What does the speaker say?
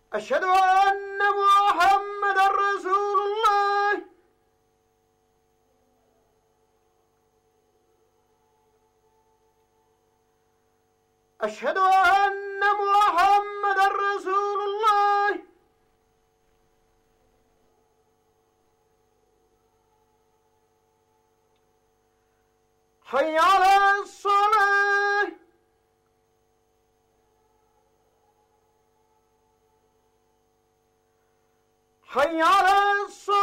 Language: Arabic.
أشهد أن محمد رسول الله. أشهد أن محمد رسول الله. حي على الصلاة. حي على الصلاة.